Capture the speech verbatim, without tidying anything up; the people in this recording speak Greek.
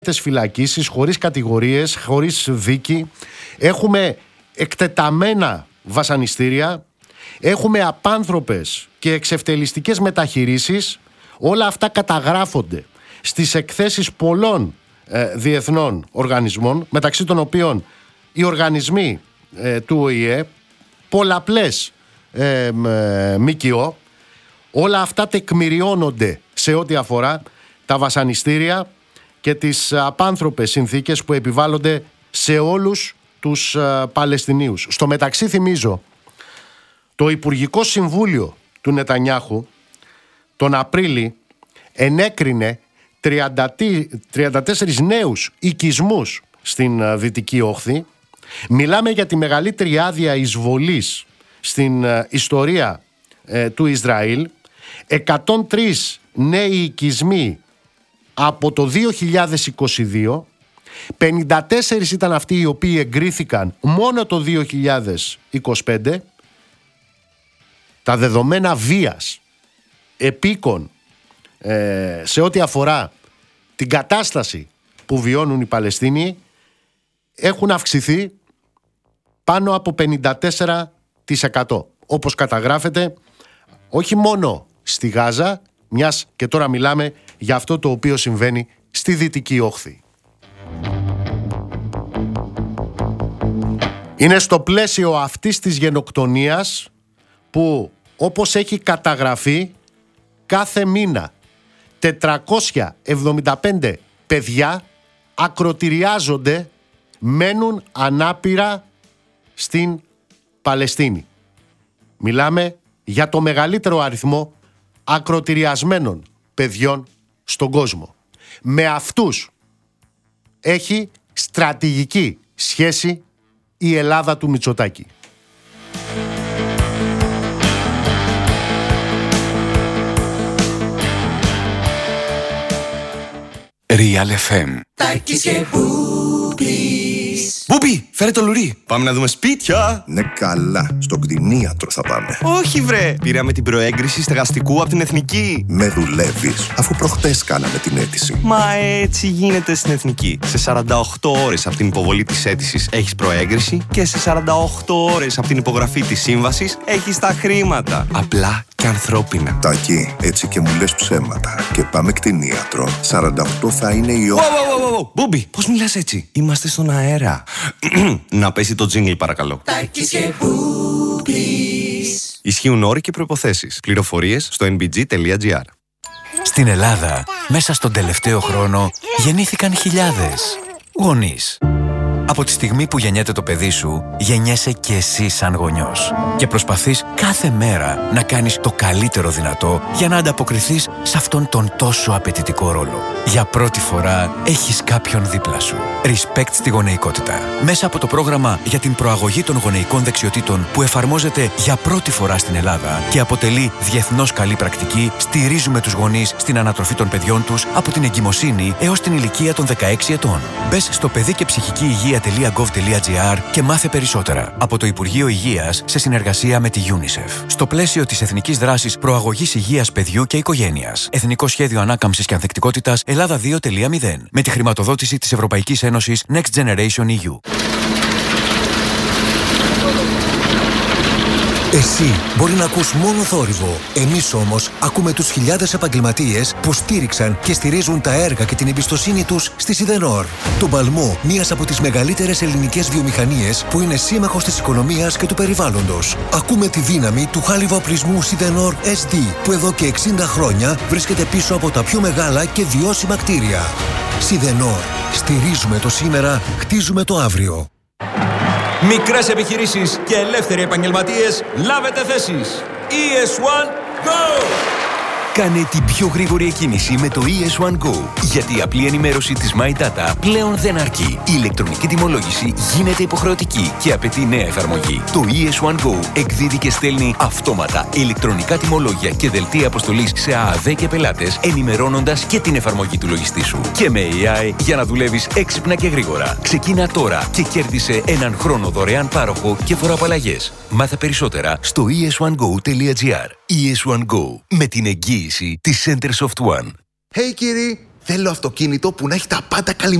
φυλακίσεις, χωρίς κατηγορίες, χωρίς δίκη. Έχουμε εκτεταμένα βασανιστήρια. Έχουμε απάνθρωπες και εξευτελιστικές μεταχειρήσεις. Όλα αυτά καταγράφονται στις εκθέσεις πολλών ε, διεθνών οργανισμών, μεταξύ των οποίων οι οργανισμοί ε, του Ο Η Ε, πολλαπλές ε, ε, ΜΚΟ. Όλα αυτά τεκμηριώνονται σε ό,τι αφορά τα βασανιστήρια και τις απάνθρωπες συνθήκες που επιβάλλονται σε όλους τους uh, Παλαιστινίους. Στο μεταξύ θυμίζω, το Υπουργικό Συμβούλιο του Νετανιάχου τον Απρίλη ενέκρινε τριάντα τέσσερις νέους οικισμούς στην uh, Δυτική Όχθη. Μιλάμε για τη μεγαλύτερη άδεια εισβολής στην uh, ιστορία uh, του Ισραήλ. εκατόν τρεις νέοι οικισμοί από το δύο χιλιάδες είκοσι δύο, πενήντα τέσσερις ήταν αυτοί οι οποίοι εγκρίθηκαν μόνο το δύο χιλιάδες είκοσι πέντε. Τα δεδομένα βίας επίκων ε, σε ό,τι αφορά την κατάσταση που βιώνουν οι Παλαιστίνοι έχουν αυξηθεί πάνω από πενήντα τέσσερα τοις εκατό, όπως καταγράφεται όχι μόνο στη Γάζα, μιας και τώρα μιλάμε για αυτό το οποίο συμβαίνει στη Δυτική Όχθη. Είναι στο πλαίσιο αυτής της γενοκτονίας που, όπως έχει καταγραφεί, κάθε μήνα τετρακόσια εβδομήντα πέντε παιδιά ακροτηριάζονται, μένουν ανάπηρα στην Παλαιστίνη. Μιλάμε για το μεγαλύτερο αριθμό ακροτηριασμένων παιδιών στον κόσμο. Με αυτούς έχει στρατηγική σχέση η Ελλάδα του Μητσοτάκη. Real εφ εμ. Τάκης και Μπούπης. Μπούπη, φέρε το λουρί. Πάμε να δούμε σπίτια. Ναι, καλά. Στον κτηνίατρο θα πάμε. Όχι, βρε. Πήραμε την προέγκριση στεγαστικού από την Εθνική. Με δουλεύεις, αφού προχτές κάναμε την αίτηση. Μα έτσι γίνεται στην Εθνική. Σε σαράντα οκτώ ώρες από την υποβολή της αίτησης έχεις προέγκριση και σε σαράντα οκτώ ώρες από την υπογραφή της σύμβασης έχεις τα χρήματα. Απλά και ανθρώπινα. Τάκη, έτσι και μου λες ψέματα. Και πάμε κτηνίατρο. σαράντα οκτώ θα είναι η ώρα. Μπούμπι, πώς μιλάς έτσι? Είμαστε στον αέρα. Να πέσει το τζίνγκλ, παρακαλώ. Τάκης και Μπούπης. Ισχύουν όροι και προϋποθέσεις. Πληροφορίες στο εν μπι τζι τελεία τζι άρ. Στην Ελλάδα, μέσα στον τελευταίο χρόνο, γεννήθηκαν χιλιάδες γονείς. Από τη στιγμή που γεννιέται το παιδί σου, γεννιέσαι και εσύ σαν γονιός. Και προσπαθείς κάθε μέρα να κάνεις το καλύτερο δυνατό για να ανταποκριθείς σε αυτόν τον τόσο απαιτητικό ρόλο. Για πρώτη φορά έχεις κάποιον δίπλα σου. Respect στη γονεϊκότητα. Μέσα από το πρόγραμμα για την προαγωγή των γονεϊκών δεξιοτήτων που εφαρμόζεται για πρώτη φορά στην Ελλάδα και αποτελεί διεθνώς καλή πρακτική, στηρίζουμε τους γονείς στην ανατροφή των παιδιών τους από την εγκυμοσύνη έως την ηλικία των δεκαέξι ετών. Μπες στο παιδί και ψυχική υγεία τελεία γκοβ τελεία τζι άρ και μάθε περισσότερα από το Υπουργείο Υγείας σε συνεργασία με τη UNICEF. Στο πλαίσιο της Εθνικής Δράσης Προαγωγής Υγείας Παιδιού και Οικογένειας. Εθνικό Σχέδιο Ανάκαμψης και Ανθεκτικότητας Ελλάδα δύο τελεία μηδέν. Με τη χρηματοδότηση της Ευρωπαϊκής Ένωσης Next Generation ι γιου. Εσύ μπορεί να ακούς μόνο θόρυβο. Εμείς όμως ακούμε τους χιλιάδες επαγγελματίες που στήριξαν και στηρίζουν τα έργα και την εμπιστοσύνη τους στη Σιδενόρ. Το παλμό, μίας από τις μεγαλύτερες ελληνικές βιομηχανίες που είναι σύμμαχος της οικονομίας και του περιβάλλοντος. Ακούμε τη δύναμη του χάλιβα-οπλισμού Σιδενόρ ες ντι που εδώ και εξήντα χρόνια βρίσκεται πίσω από τα πιο μεγάλα και βιώσιμα κτίρια. Σιδενόρ. Στηρίζουμε το σήμερα, χτίζουμε το αύριο. Μικρές επιχειρήσεις και ελεύθεροι επαγγελματίες, λάβετε θέσεις. ι ες One Go! Κάνε την πιο γρήγορη εκκίνηση με το ι ες One Go. Γιατί η απλή ενημέρωση της My Data πλέον δεν αρκεί. Η ηλεκτρονική τιμολόγηση γίνεται υποχρεωτική και απαιτεί νέα εφαρμογή. Το ι ες One Go εκδίδει και στέλνει αυτόματα ηλεκτρονικά τιμολόγια και δελτία αποστολής σε ΑΑΔ και πελάτες, ενημερώνοντας και την εφαρμογή του λογιστή σου. Και με έι άι για να δουλεύεις έξυπνα και γρήγορα. Ξεκίνα τώρα και κέρδισε έναν χρόνο δωρεάν πάροχο και φοροαπαλλαγές. Μάθε περισσότερα στο ι ες one go τελεία τζι άρ. ι ες one Go, με την εγγύηση της Center Soft One. Hey Kiri, Θέλω αυτοκίνητο που να έχει τα πάντα καλυμμένα.